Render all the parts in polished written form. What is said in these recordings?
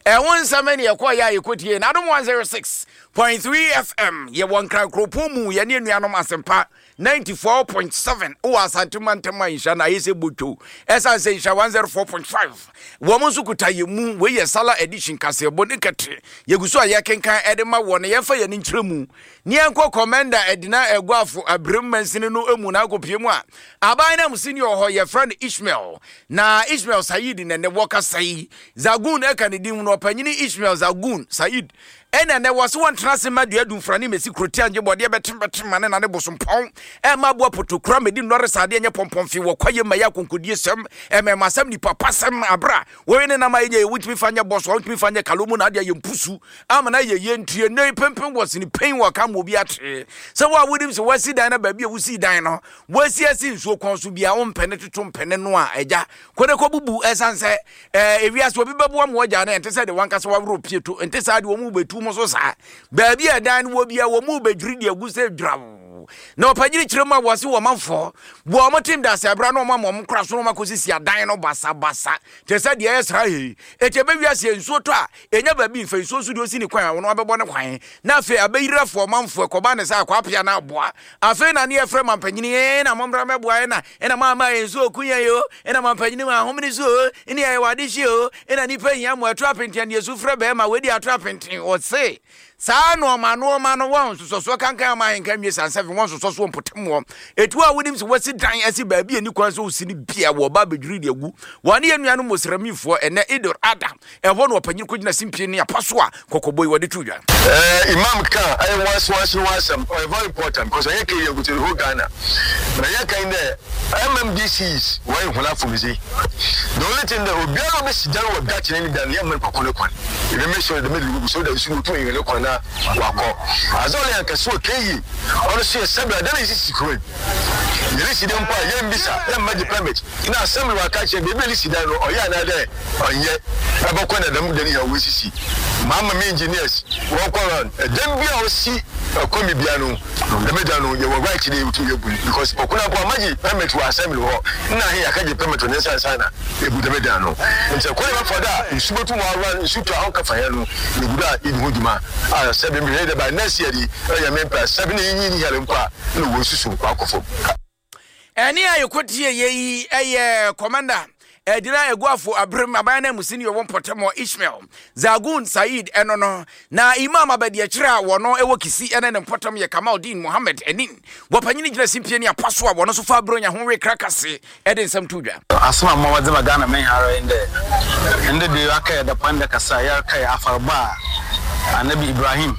One Samani Akoya Yukoti and Adam 106.3 FM. Ye one crack Kropumu, Yanin Yanum Asempa 94.7. O Santumantama Shana Ise Butu. As I say, 104.5. Womosukuta Yamu, where ye Sala edition Cassia Bonicate. Yagusua Yakenka Edema one Yafa Yanintremu. Nianko Commander Edina Eguafu, a Brimman Sinino Emunago Pimwa. Abinam Senior Hoya friend Ishmael. Na Ishmael Said and the Walker Sai. Zagun Ekanidim no Panini Ishmael Zagun Said. And there was one transima do frani mesi krotian je body betem man na ne bosom pon e ma bo poto kra medi no resade anya pompom fi wo kwaye ma yakonkodi sem e me masam ni papa sem abra wo ne na ma ye wutimi fanya boss wo wutimi fanya kalomu na de ye mpusu ama na ye ntue ne pempem was ni pain wo kam obi atre se wo awudim se wasi dan na ba bia wusi dan no wasi asi nsuo kon so bia wo mpene toto mpene no a eja kode ko bubu esanse ewiase obi bebo am wo ja na ente se de wanka se wa wro pieto ente sa de wo mu betu mo so sa baabi adan wo bia wo mu bedwiri de aguse dwawo na opagiri kirema wase wo manfo bo mo tim da se abra no mo kra so no makosisi adan no basa te se de esra he ete be wiase nsuo to a enya baabi mfa nsuo so de osi ni kwan wo no abebo ne kwan na fe abayirafo manfo ekoba ne sa akwa pia na aboa afe na ne efre mampanyini na momra meboa na mama nsuo kunya yo na mampanyini ma homni so ene ya wade shi yo na nipa hia mo atrapenti ne yesu frɛ be ma wedi atrapenti o se saa no ma no won so kankan ma henka mie san 7 won so mpotemo etu a wonim se wasi dan asi baabi ani kwan so usini bia wo ba bedwiri de agu wone anuanu mosramifo ene idor adam eho no opanyin kogina simpie ne apaso a kokoboi wode tudwa imam ka I wasam very important because I can go to the Ghana na ya kind MMDCs why hola for me the only thing that obiara be sidan wo that in the yam kokole kwan you make sure the middle so that you to in kwan wako azole anka so keyi ono se sabra dan is secret you listen dem pa yem bisa dem ma the permit na assembly waka che be be sidan no oya na de onye abakwa na dem de ya wosisi mama me engineers wo kwa dem bia osi komi bia no dem da no ye wo right dey to ye buli because okuna kwa maji permit wa assembly ho na he akaje permit no sana ebu dem da no nse ko le for da nsubotu mo awa nsutu a onka fa ya no ebuda idhuduma a 7 million by next year di ya mempa 7 yin yale mpa no wo susu kwa akofo eni ayokotie yeyi eye commander Edina Eguafu Abrim Abana Musini won potemo Ishmael Zagun Said enono na Imam Abadi Achira wono ewo kisi enen potem ye Kamaldin Mohammed enin wopanyini gina simpie ni apaso a wono so fa bronya honwe krakase eden sam tudwa asma mawade magana men haro inde de aka da panda kasa ya kai afarba Anabi Ibrahim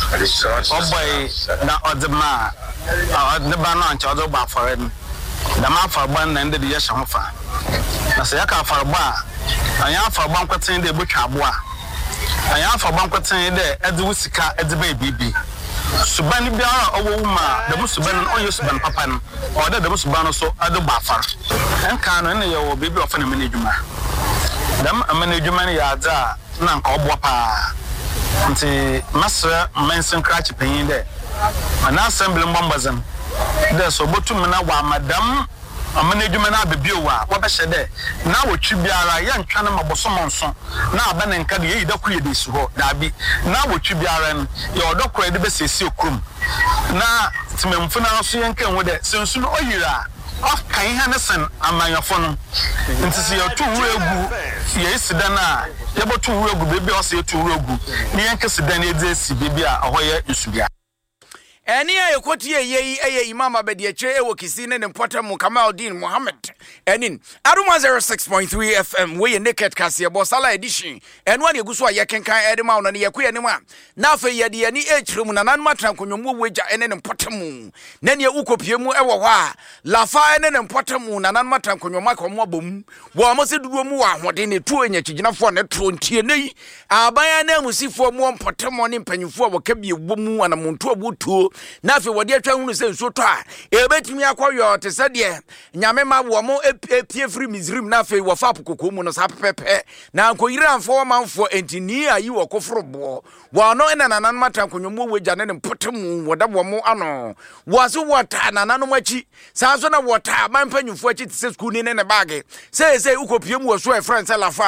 oboy na odema ne ba no ancha odo ba foreign da ma afarba na inde de ya shahofa na se yaka afarba anya afarba nkweten de botwa aboa anya afarba nkweten de ede wusika ede ba bibi suban biara owo ma de musuban onye suban papa no o de musuban so ade ba afar enka no ne ye wo bibi ofana management dam management ya za na nka obo pa nti masra mensen krachi panyin de ana assembly mbambazam de so botum na wa madam management na bebio wa wabehye de na wotwi biara ya ntwa na mabosomonso na abana nka de yi da kuye de su ho dabi na wotwi biara no ya odokora de besesi okrum na timemfu na so yenka hu de sensu no oyira kan ha nesen amanyafo no ntisi ya tu wuregu ya isida na ya botu wuregu bebi o se ya tu wuregu ni yenka sida na edzesi bebi a ahoye nsubia eni ayokotie yeyi eye Imam Abadi Achire ewo kisi ne potem Kamaldin Mohammed enin Aruma 06.3 FM we naked kase bosala edition enu an eguso a yekenkan edema no ne yekoye nim a na afa yede ye ni echiremu na nanu matran konyomu weja ene ne potem na ne ukopie mu ewo ho a lafa ene ne potem na nanu matran konyomu akomo abom wo mo se duduo mu wa hode ne tuo nya kiginafo ne tro ntie nei abaya na musifo mu potem ne mpanyifo a wokabie bomu anamonto abutuo na fe wode atwa hunu se nso to a ebetimi akwoyo te se de nyame ma wo mo epie free Misrim na fe wo fa pokoko mu no sa pepe na nkoyiranfo manfo entini ayi wo kofrobo wo no ena nanan matan konyomu weja ne mpotemu woda wo mo ano wo so wota nanan machi sa so na wota manpanyufo achi te se school ni ne bag se ukopie mu wo so e friend se lafa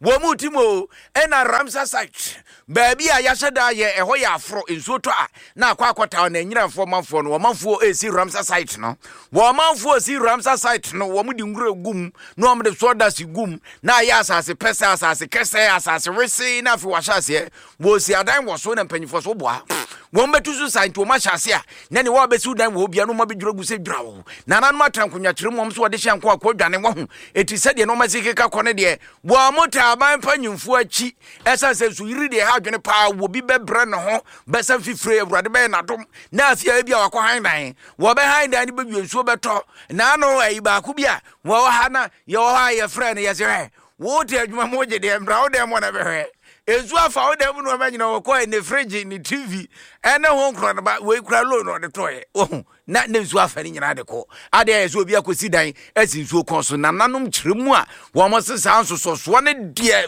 wo mu timo ena Ramsar site baabi a yashada ye eho ya afro nsuo to a na akwa na nyirafo manfo no manfo esi Ramsar site no wo manfo esi Ramsar site no wo mu di ngure gum no wo mu de soda si gum na ya asase pesa asase kese asase resi na fi wahase wo si adan wo so na mpanyifo so boa wo mbetu so site wo ma hyase a na ne wo besu dan wo bia no ma bedwuragu se dwrawo na nan matrankonya kyerem wo so wo de hyanko akwadwane wo ho eti sede no ma sikeka kone de wo mota ban panyimfo achi esanse so yiri de ha dwene pa wo bi bebre no ho besa fifire awurade be na dom na afia bia wakọ han dan wo be han dan ne be nsuo beto na no ayi ba ku bia wo ha na ye wo ha ye frɛ ne ye se wo te adwuma mo je de mbra wo de mo na be hwe ezu afa wo dem no ma nyina wo ko ne fridge ni TV ene ho nkro na ba we kura lo no de toye na ne ezu afa ni nyina de ko ade ezu obi akosi dan asi nsuo kon so na nanom kyeremu a wo mo sesa ansoso so ne de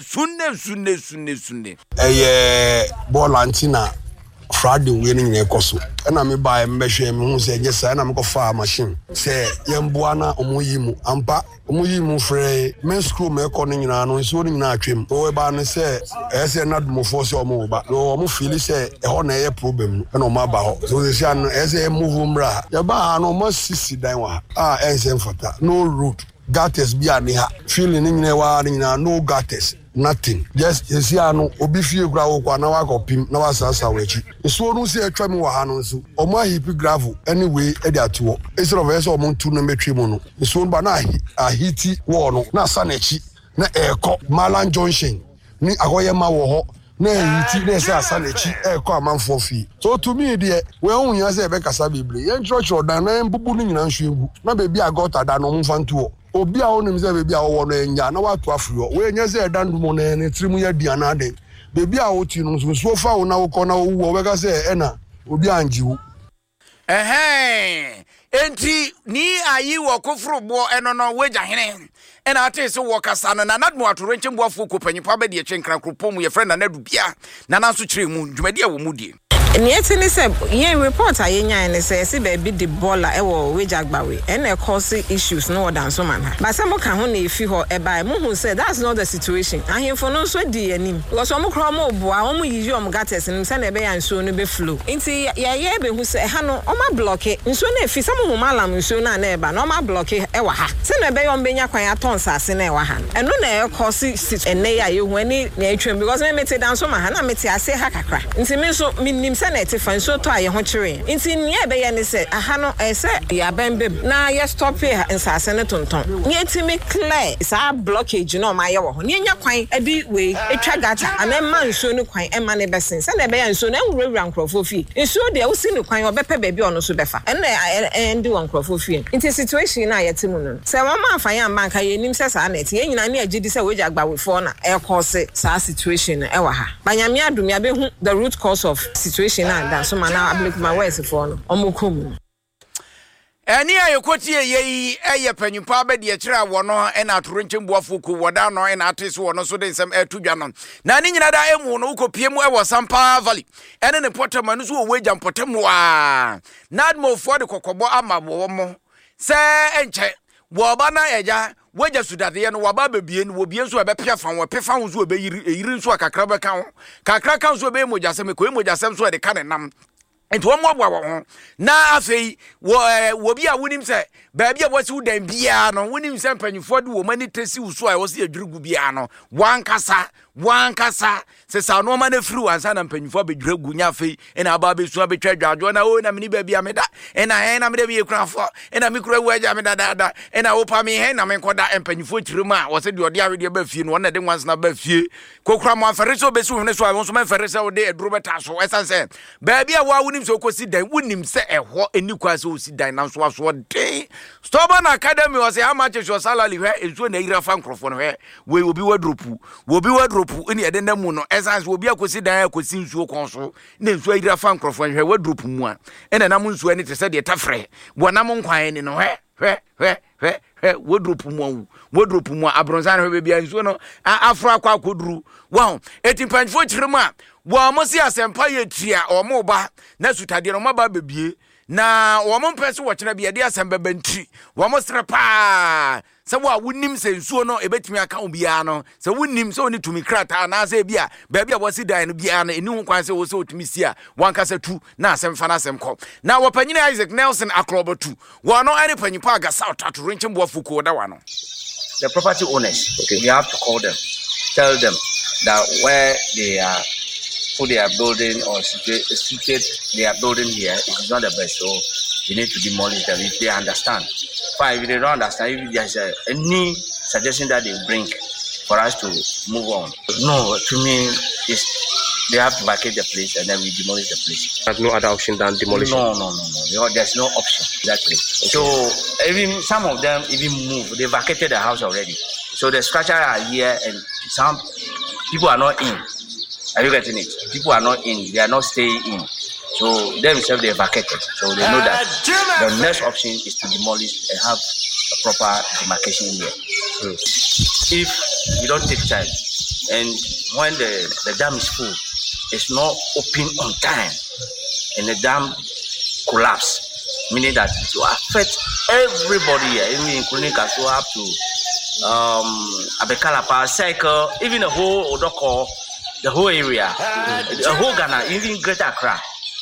sunne ball antina Friday we ni ekoso na me buy mbehwe me hu se nyesa na me ko fa machine se yemboa na omoyimu ampa omoyimu frɛ men screw me ko ni nyina no so ni nyina atwem o we ba ne se ese na dumofo se omo ba no omo feel se e ho na ye problem no na omo ba ho so se an ese move mra ya ba no mo sisi dan wa ense mfata no root gutters bi ani ha feeling ni nyina wa ni nyina no gutters nothing just esiano obi fie kura wo kwa na wakopim na wasasa wechi so no se atwa me wa ha no nso omo ahipi gravel anyway e dey atuo instead of eso omo ntu na metwe mu no so ba na ahiti wo no na sanechi na eko Malan Junction ni akoye ma wo ho na ahiti na se asanechi eko amanfo fi so to me dey we hu yan se be kasa bebre yen church odan na mbubu ni nyina nsu egu na be bi agota da no mfa ntuo obi a onim se bebi a wo no enya na watu afuro we enya se dandumo na ne trimu ya diana ade bebi a oti no so fa wo na wo kọ na wo we ka se ena obi anjiwu enti ni ayi wo kofrobo eno no weja hene ena ate se wo kasa no na nadmo atoro nchembo afo ko panyipa be de chenkran kropom ye friend na nadu bia na nanso kyerɛ mu dwumadi a wo mu die Nieti ni se yen report a yenya ni se baby the baller ewo wejagbawe ene cause issues no odanso man ha ba se mo ka ho na efi ho e ba mo hu say that's not the situation ahemfo no so di anim because omo kro mo boa omo yiyi omo gates ni se na be ya nso no be flow nti ye be hu se ha no omo block nso na efi se mo hu malam nso na na e ba no omo block e wa ha se na be yo mbenya kwan aton sase na e wa ha eno na e cause ene ya ye hu ani na atwem because me mete danso man ha na mete ase ha kakra nti me so minim sanete fan so to aye ho kyere nti ne be ye ne se aha no ese ya bembem na ye stop here nsase ne tonton ne timi clear sa blockage no ma ye wo ho ne nya kwan edi we etwa gata ana ma nso ne kwan e ma ne besen se na be ye nso na nwurawura nkrofo fi nso de wo si ne kwan obepe baabi ono so befa ene endi won nkrofo fi nti situation na ye timu no se wo ma afan ya banka ye nim se sa na eti ye nyina ne agidi se we jagba we for na e cause sa situation e wa ha banyame adum ya be hu the root cause of situation na so man na ablik my words for no omokom eni ayekotie yeyi eye panyimpa be de kyerɛ wo no na atoro nkyembuafo ku woda no na atese wo no so de nsɛm atudwa no na ne nyina da emu no ukopie mu ewo Sampa Valley ene ne potama no so wo wagya potemu a nadmo for de kokobo ama wo mo se enche wo ba na eja wagya sudade no waba bebie no wobie nso ebepia fa wo pefa wo so obeyiri nso akakra beka ho kakra kan so obey mogyasem ko mogyasem so de ka ne nam enti wo mo wo na afei wo bi a wonim se baabi a wasi udan bia no wonim se mpanyifo de wo mani tesi uso a wasi adwurugu bia no wankasa se sa no ma na firi wansa na mpanyifo abedwurugu nya afei ena aba be so abetwa dwadwo na o na meni baabi ameda ena me de bi ekurafo ena me kura waja me dada ena wo pa me he na me koda mpanyifo kyiremu a wose de ode awede ba fie no na de wansa na ba fie kokura mo afere so be so hune so a won so ma fere se wo de eduro beta so esanse baabi a wa wonim so kosi dan wonim se eho eni kwa so osi dan na so aso de Stubborn Academy was how much is your salary where is when a fan microphone where we will be wardrobe in the addenda muno essence will be a cosi dan cosin so console name so a fan microphone where wardrobe one and an amun so any to say the tafre one among quine in where wardrobe one abronzan baby and so no afro kudru wow 18.4 chirma wa mosi asempa ye tria o moba na sutade no maba bebie na wo mo mpese wo kyena bia de asem bebantri wo mo srepa sɛ wo a wonim sɛ nsuo no ebetumi aka wo biara no sɛ wonim sɛ oni tumi krata na sɛ bia baabi a wɔsi dan no biara no eni ho kwan sɛ wo sɛ otumi si a wankasa tu na asɛm fa na asɛm kɔ na wɔpanyine Isaac Nelson Akrobotu wɔno ane panyipa aga South Atorenche Mboafuko da wa no. The property owners, okay, we have to call them, tell them that where they are put their building or situated their building here is not the best, so you need to demolish them if they understand. Fine, if they don't understand, if there's any suggestion that they bring for us to move on. No, to me, they have to vacate the place and then we demolish the place. There's no other option than demolition? No. There's no option, exactly. Okay. So even some of them even move. They vacated the house already. So the structure are here and some people are not in. Are you getting it? People are not in. They are not staying in. So themselves they vacated. So they know that the next option is to demolish and have a proper demarcation here. If you don't take time and when the dam is full, it's not open on time and the dam collapse, meaning that it will affect everybody here, even including Kaso up to Abekalapa, Cycle, even the whole Odoko, the whole area, the whole Ghana, even Greater Accra.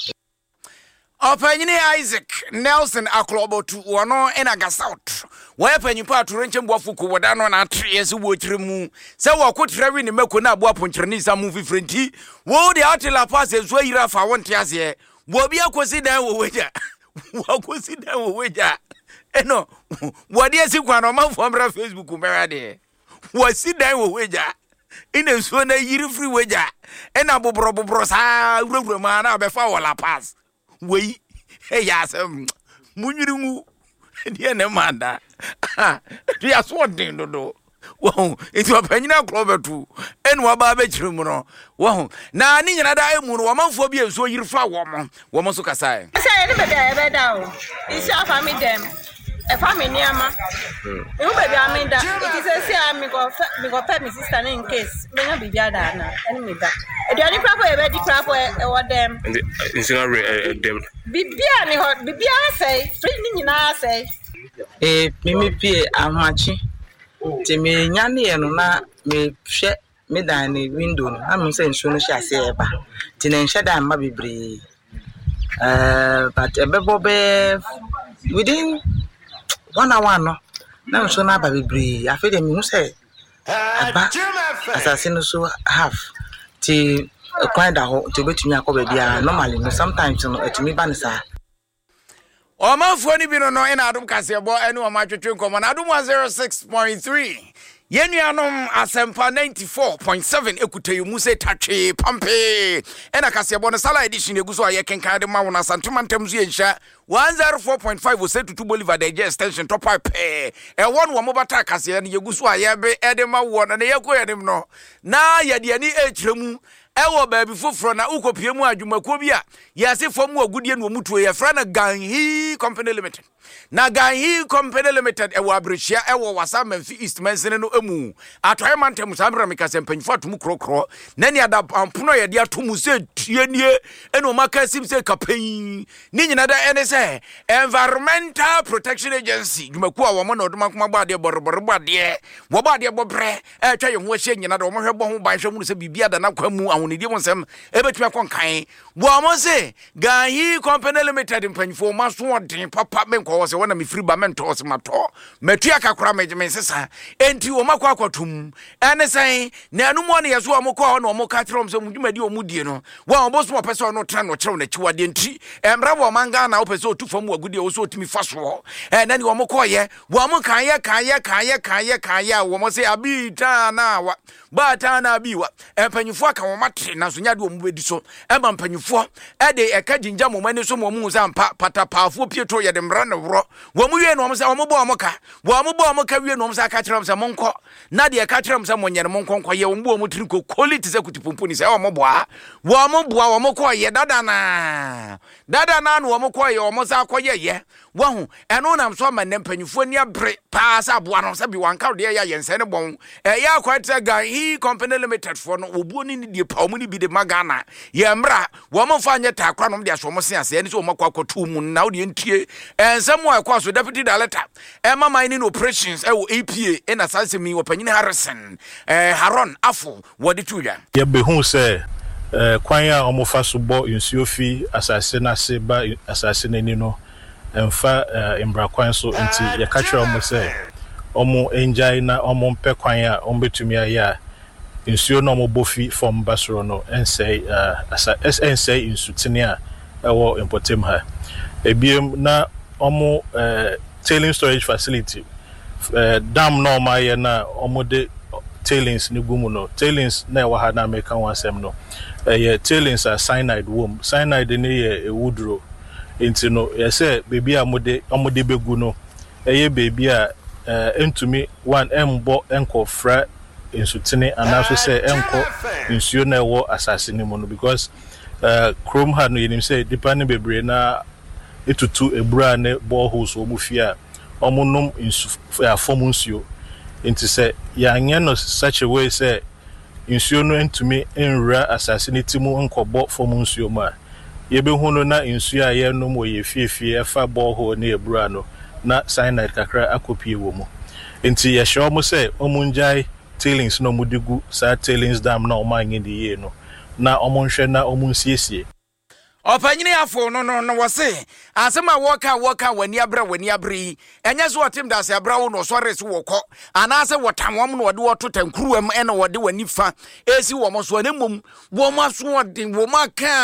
Opanyine Isaac Nelson Akrobotu wono enaga South wa panyipa Atorenche Mboafuko woda no na atrese wo kyeremu se wo kotrawi ne mako na aboa ponkyereni sa mu fifrenti wo de atela pass enso yira fa wonte ase wo bia kosi dan wo weja wo kosi dan wo weja eno wo de asikwa no manfo mra Facebook mera de wo si dan wo weja ina so na yiri free weja ena bobro sa wura ma na be fa wala pass wey yasem munyiringu die ne manda dia so den dodo wo enti opanyina Akrobotu enu aba ba kyeremu no wo na ni nyina da emu no womanfo bi enso yirifa wo mo so kasae say ni be da o isi afa mi dem e fa mi niama e wo baby amenda it is say am go pay my sister in case me no bibia da na eni me da e do ani krapo e be di krapo e wo dem dem bibia ni ho bibia say free ni nyina say mimi pie amachi ti me nyane ye no na me hwe me dan ni window no am say nso no hye ase e ba ti na nhye dan ma bebre but ebebo be within 1 hour no na nso na ba bebre afi de me hu say aba asase no so half ti kwan da ho ti betumi akoba bia normally no sometimes no etumi ba nsa omanfo ni bi no ina adum kasebo ene o ma twetwe nkomo na adum 106.3 yenuanom asempa 94.7 ekutayi mu se tatwe pampe ena kasebo no sala edition eguso aye kenkan de ma wona santomantem zu yenhya 104.5 Osetutu Bolivar de extension top pipe e won wo mobata kase ne yeguso aye be ede ma wo na yeko yedem no na yede ani ekyeremu ewo baabi foforo na ukopie mu adwumakuo bi a yase fom agudie no mutuo ye fra na Ganhi Company Limited na Ganhi Company Limited ewo abrechia ewo wasa Memphis East Mensene no emu atoy mantem samra mekase mpanyfo atum krokro na ni ada ampono ye de atum se tienie eno maka sim se kapen ni nyina da ene se Environmental Protection Agency dwumakuo a wo mo na oduma koma bade borobode wo bade bobre twa ye ho hye nyina da wo mo hwebo ho ban hwemu se bibia da na kwamu ahonidi mo nsem ebetumi akonkan bo mo se Ganhi Company Limited mpanyfo maso odin papa menko wo se wona me free ba mento se mato metua kakora megeme sesa enti wo makwa akwatum ene sen na anu mo ne yeso wo mokọ na wo ka kire wo se mudwumadi wo mudie no wo boso wo pese no tra no kire na chiwade enti emra wo manga na wo pese otufam agudie wo so otimi faso na ni wo mokọ ye wo mo kan ye wo mo se abi ta na wa ba ta na bi wa empanyifo aka wo matre na so nyade wo mubedi so ema mpanyifo ede eka jinja mo mani so mo mu zampa patapafo pietro ye de mra na wro wo mu wie no mo se wo mo bo mo ka wie no mo se aka kire mo se monko na de eka kire mo se monye mo nkonko ye wo mo bo mo tiri ko quality se kutipumpu ni se wo mo boa wo mo ko ye dada na no wo mo ko ye wo mo sa ko ye wahu eno nam so ma nempanyufo ni abre pa sa aboa no se bi wanka de ya yense ne bon ya kwata ga he company limited for no obuo ni die pa omu ni bi de magana ye mra wo mo fa anye takwa no de aso mo se ase ni so mo kwakotu mu na wo de ntie ensem wa kwa so deputy director ema mining operations wo APA na sansemi wo panyine Harrison Haron Afo wo de tuya ye behu se kwan ya omofa so bo nsuo fi asase na se ba asase nani no emfa embra kwan so nti ye ka kire omo se omo enjai na omo mpe kwan ya ombetumi ya nsuo no omo bofi from basro no ensei ensei insutini a ewo importem ha ebiem na omo tailing storage facility dam no ma ye na omo de tailings ni gumu no tailings na wa ha na American wansem no tailings are cyanide wom cyanide ni ye ewudro enti no ye say baby amode begu no baby a entumi one embo enko fra insutini anaso say enko nsuo na ewo asase ni mu no because chrome ha no yenim say depending bebre na etutu ebura ne boreholes wo mu fia omunum insu form nsuo enti say ya anya no such a way say insuo no entumi enra assassinate mu nkobo form nsuo ma ye be hunu na insuo a ye no mo ye fiefie efa borehole na ebura no na cyanide kakra akopie wo mu enti ye hye omo say omunjai tailings no mudigu sa tailings dam na omanye de ye no na omonhwe na omunsiesie opanyine afo no wose asema woka wani abri enye so otim da se abra wo no sore se wokọ anase wotamwom no wode woto tankruwam ene wode wani fa esi wo mo so ne mum wo ma so wode wo ma ka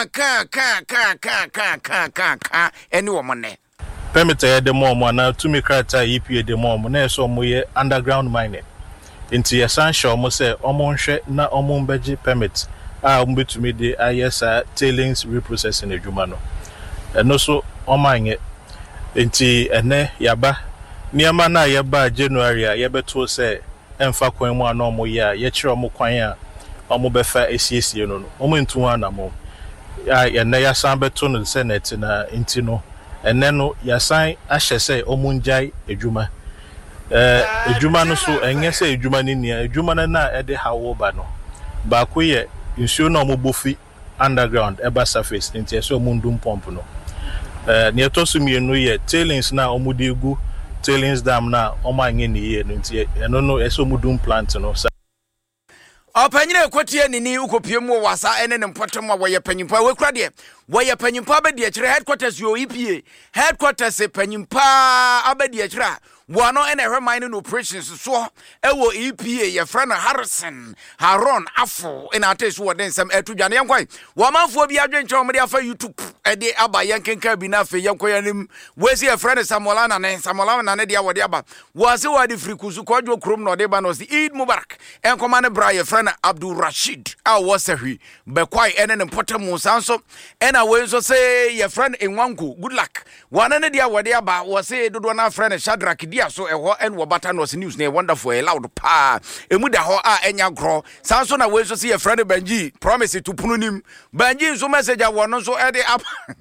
ene wo mo ne permit ya de mo na tumi krata EPA de mo na eso mo ye underground mining enti essential mo se omo nhwe na omo mbeji permit umbetumi de ayesa tailings reprocessing adwuma no eno so omanye enti ene yaba niama na yaba January a yebeto se emfa kwan mu ana omo ya ye kire omo kwan a omo befa esiesie no omo ntu ana mo ya ene ya san beto no senate na enti no ene no ya san ahye se omo njai adwuma adwuma no so enye se adwuma ni nia adwuma na ede hawo ba no ba ko ye insuo na omobofi underground eba surface nti eso omundum pump no ne etosu mienu ye tailings na omudegu tailings dam na omanye ne ye nti eno no eso omudum plant no opanyine ekotie nini ukopiem wo wasa ene ne mpotem wo ye panyimpa we kura de wo ye panyimpa abedi a kire headquarters yo EPA headquarters panyimpa abedi a kire Wano ene mining operations so ewo EPA ye friend Harrison Haron Afo ina atesu woden sem etudwane yankwai wamanfo bi adwenche omde afa YouTube ede aba yankenka bi na afa yankoyanim wesi ye friend Samolana ne dia wode aba wase wadi frikuzu kwadwo krom no de ba no si Eid Mubarak enkoma ne bra ye friend Abdul Rashid a wasahwi bekwai ene ne potamu sanso ena wenso say ye friend Enwanko good luck wana ne dia wode aba wase dodo na friend Shadrack so eho en wobata no news na wonderful loud pa emu da ho a enya gro sanso na we so see your friend Banji promise to pununim Banji so message a wono so e dey up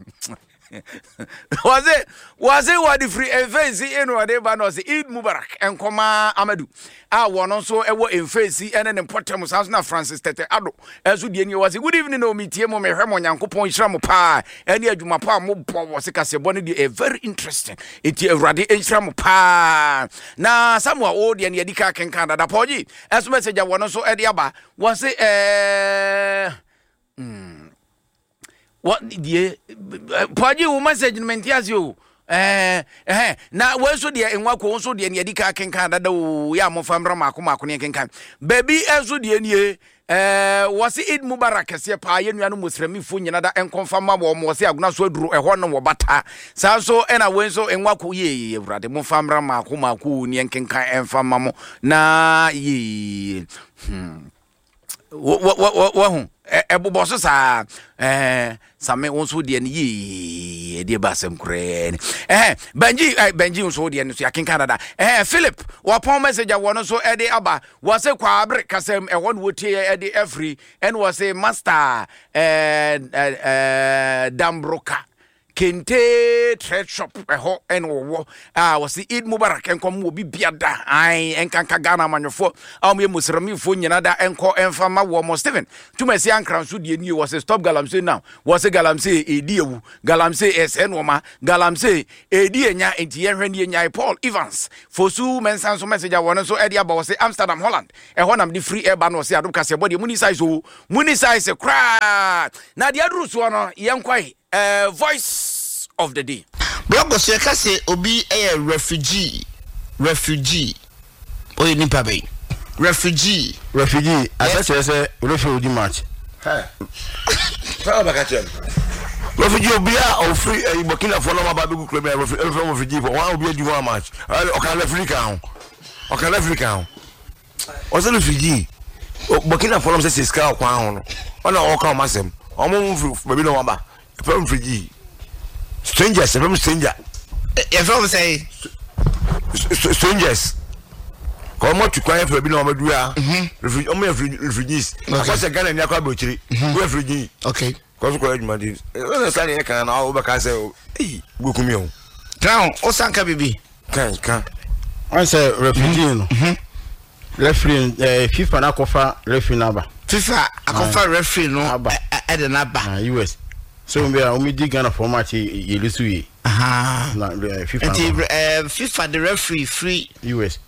was it what the free face enu ade ba no say Eid Mubarak enkoma Amadu a wono so ewo enfase ene ne potem sanso na Francis Tete Ado ezo die ni was good evening no metie mo me hwemo Nyankopon hira mo pa ene adwuma pa mo bo wose kasebo ne a very interesting eti awrade hira mo pa na Samuel o de ne yadika kenkan da poji ezo message a wono so e de aba was what the Paji wo message mentias yo na we so de enwa ko so de ne yadika kenkan da o ya mo famra mako ne kenkan baby ezo de nie wasi Eid Mubarak se pa yenua no musrami fu nyina da enkonfama wo mo se aguna so aduru eho no wo bata sanso ena wenso enwa ko ye ewrade mo famra mako ne kenkan enfama mo na ye wo eboboso sa same wonso de ne ye de basem kure Benji wonso de ne so yakin Canada Philip wapon message a wono so e de aba wase kwa abre kasem e won wotie e de every and wase master Dambroka Kente trade shop ɛhɔ ɛna wɔwɔ wɔsi Eid Mubarak ɛnkɔ mu obi biada ɛnkanka Ghana manyɔfo ye musramifo nyina da ɛnkɔ ɛmfa ma wɔ mo Steven tumasi ankranso die nie wɔsi stop galamsey now wɔsi galamsey edi ewu galamsey SN wɔma galamsey edi enya enti yɛhwɛ ne enya Paul Evans fosu mensan so message a wɔno so ɛde aba wɔsi Amsterdam Holland ɛhɔ nam de free air ban wɔsi adom kase body muni size kra na de aduru so no yɛnkwai voice of the day Blogos yɛ kase obi refugee oye nipa bɛyi refugee asɛkyerɛ sɛ refugee match refugee obi a ofri Burkina Faso ma ba be ku club refugee for one obi adi one match o kan Africa o se refugee Burkina Faso say ska kwa ho no ona o ka o masem o mo baby no wamba refugee strangers stranger from say strangers come to quiet for be no madu a refugees because Ghana ni akwa bochiri refugee okay cause ko eduma dey na say e kan na o be ka say eh gokumi o crown o sanka bibi kan I say refugee no referee FIFA na kofa referee na ba FIFA akofa referee no e de na ba US so we are di Ghana format ye lisu yi na FIFA the referee free US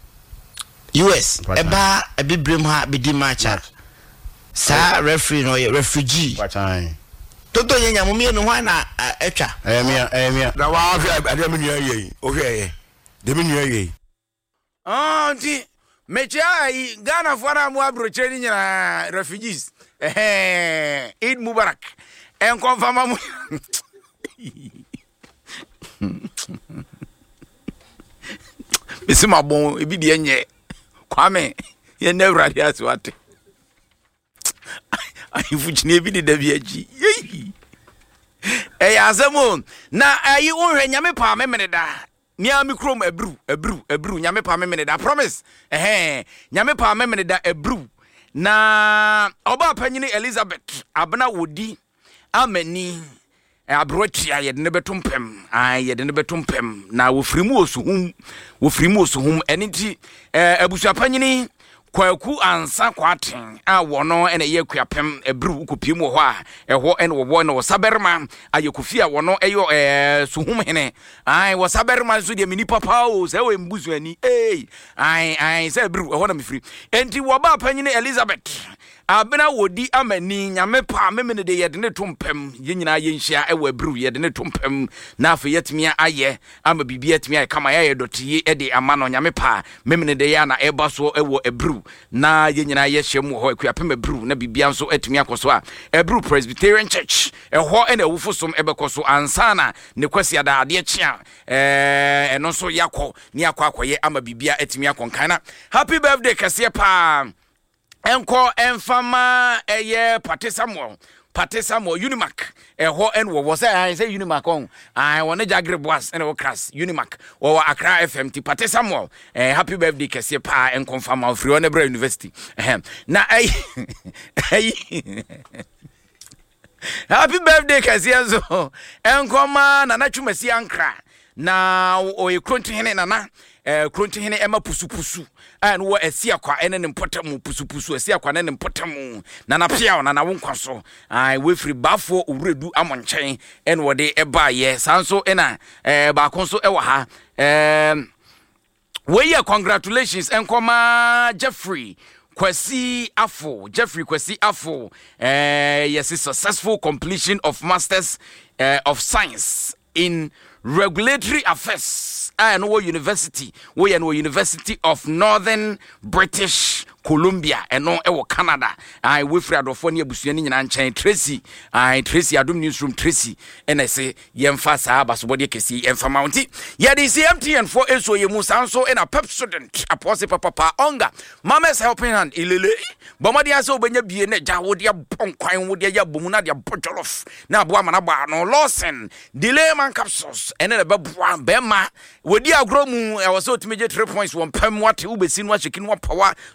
eba ebibrem ha be di match sa referee no refugee toto yenya mo mienu ho na etwa mia na wa afia ade me nua yi o hwe ye de me nua yi nti mechai Ghana fana mu abroche ni nyina refugees Eid Mubarak en confirma mu Bisima bon ebi de enye kwame ye na awrade aswate ayifu chine ebi de dabi aji azemo na ayi wonhwe nyame pa memene da nia mikrom ebru nyame pa memene da promise nyame pa memene da ebru na oba panyini Elizabeth abna wodi amani abrotia ye de ne betompem ye de ne betompem na wofrimu osuhum eniti abusua panyini kwaku ansa kwaten a wono ene ye kuapem ebru kopiem ho a eho ene wo no saberma ayekofia wono eyo suhum hene wo saberma so de mini papa o se we mbuzu ani se ebru eho na mefiri enti wo ba panyini Elizabeth abena wodi amani nyame pa memene de yede ne tompem ye nyina ye nhia ewa ebru yede ne tompem na afa yetimia aye ama bibia timia kama ye dotie ede amano nyame pa memene de ya na eba so ewo ebru na ye nyina ye hyem ho akuapem ebru na bibia nso atimia koso a Ebru Presbyterian Church eho ene wufosom ebekoso ansana ne kwasi ada ade chia eno so yakọ ni akwakoye ama bibia atimia konkana happy birthday kase pa enko enfama eye Pate Samuel Unimac eho en wo say Unimac on wona jagre boas en wo crass Unimac wo Accra FM ti Pate Samuel happy birthday kese pa en confirm free on Ebra University na happy birthday kese so enkoma na natwumasi ankra na o kronti hene nana kronti hene ema pusu and wo esiakwa ene ne mpotamu pusu esiakwa ne mpotamu na na pia na wonkwaso we free bafo owredu amonchen en wode eba ye sanso ena ba konso ewa ha we ye congratulations enkoma Jeffrey Kwesi Afo yes, successful completion of Masters of Science in Regulatory Affairs and University of Northern British Columbia and no Canada. We free Adofonia Busiani and Chain Tracy Adum Newsroom Tracy and I say Yemfasa Basbody Kesi and Famounty. Yet is empty and for eso ye musanso and a pep student apostle papa onga Mama's helping hand ilele Bomadia so benya biene jawodia bonkwine wodia bumuna dia botolof na boa manaba no Lawson delay man capsules and then a bema wodia gromu I was so to major 3 points one pem what ubesi no chicken one power no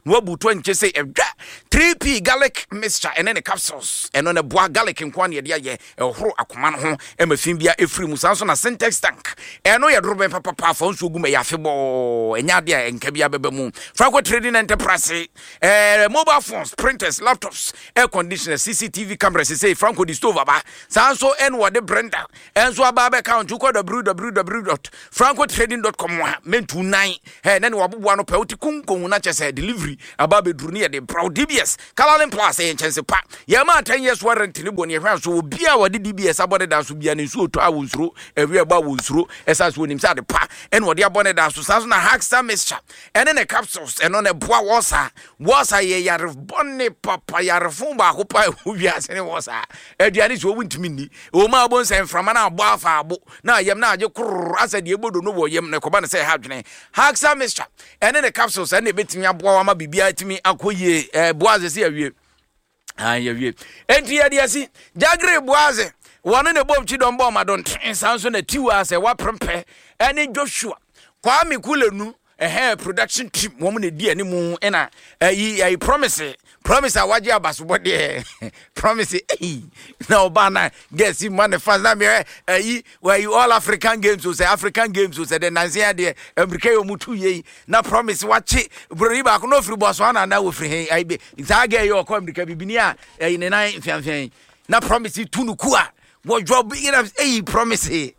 to nche say edwa 3p garlic mixture and then the capsules and on the boa garlic in kwan ye ye ehoro akoma no ho emafin bia efiri mu sanso na syntax tank eno ye droben papa fa nso gu me yafebo enya de enka bia beba mu Franco Trading Enterprise mobile phones, printers, laptops, air conditioners, CCTV cameras say Franco di stove aba sanso en wode brenda enso aba be account you call www.francotrading.com mentu 9 then wabubu no peuti kunkun na chese delivery aba be duru ne de proud DBS Calalin Plus e chance pa ye ma 10 years warranty ni boni hwan so obi a wode DBS abode da so bia ne so oto awonsuro ewe aba wonsuro esa so onim sa de pa en wode abone da so sanso na Haxa mixture en ne capsules en on e boa wosa ye yare bonne papa yare fun ba ko pa wi ase ne wosa aduane so wuntimi ni o ma bon sen frama na agbo afa agbo na yem na age krr asa de ebodo no bo yem ne ko ba ne say hadwene Haxa mixture en ne capsules en ne betimi aboa wa ma bibia timi akoye boaze se awie awie enti ye de asi jagre boaze wonu ne bom chi don bom adon sanso na tiwa se wa prempe ene Joshua Kwame Kulenu production team woman di animu ena I promise awaje abaso de promise na obana guess him man fans na me where you all African games so say African games so say the Nigeria de America yo mutu ye na promise wache brori ba ko no free boss wana na wo free hen ai be zaga yo ko America bibini a ne nan fianfian na promise tunu ku a wo job promise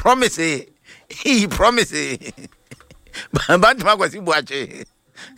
Bantu kwasi buache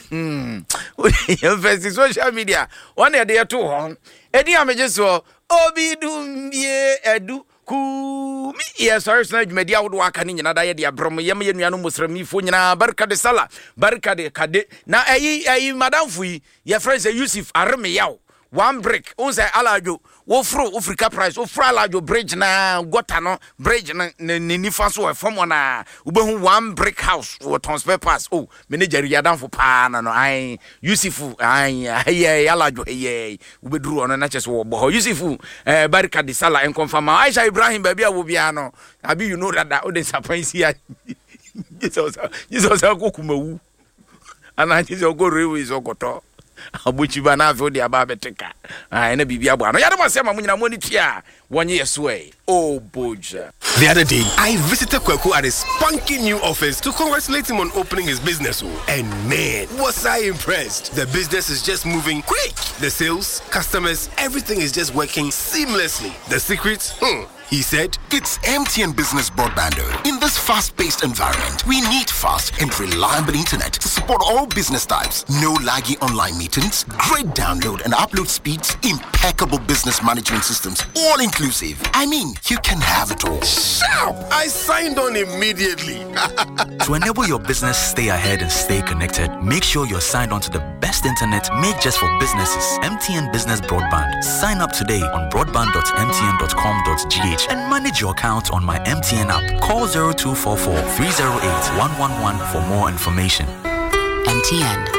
first social media one dey to ho edi ameje so obidumbie edu ku mi yes sorry na media wodo aka ni nyina da ye de abrom yem ye nuano musramifo nyina barka de sala barka de kade na ayi madam fui ye friend say Yusuf arme yaw one break on say alajo wo fro Africa price wo fro alajo bridge na gota no bridge na nifa so e form na ubehu one brick house wo transfer pass oh manager yadan fo pa na no ai Yusufu ai alajo ubeduru ono na chese wo bo Yusufu barika de sala en confirm Aisha Ibrahim baby a wo bia no abi you know that o de sapansi ya Jesus akukumawu ana Jesus go rewe is ogoto abuchi ba na afo de aba beteka na bibia bo ano yade mo sema munyina mo ni tia wonye yesoe oh boja. The other day I visited Kweku at his spunky new office to congratulate him on opening his business, and man was I impressed. The business is just moving quick. The sales, customers, everything is just working seamlessly. The secret he said, it's MTN Business Broadband. In this fast-paced environment, we need fast and reliable internet to support all business types. No laggy online meetings, great download and upload speeds, impeccable business management systems, all inclusive. I mean, you can have it all. Sharp! I signed on immediately. To enable your business stay ahead and stay connected, make sure you're signed on to the best internet made just for businesses. MTN Business Broadband. Sign up today on broadband.mtn.com.gh and manage your account on my MTN app. Call 0244 308 111 for more information. MTN.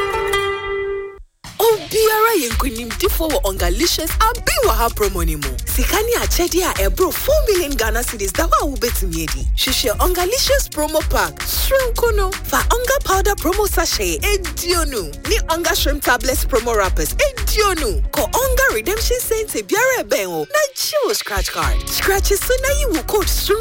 Biara yenkunim tifo wo ongalicious abi wa ha promo ni mo. Sikani achedi a ebro 4 million Ghana cedis da wa ubetumi edi. Shishe ongalicious promo pack. Shrimp fa onga powder promo sachet edionu. Ni onga shrimp tablets promo wrappers edionu. Ko onga redemption cents biara ben o. Na chiwo scratch card. Scratch so na you will code shrimp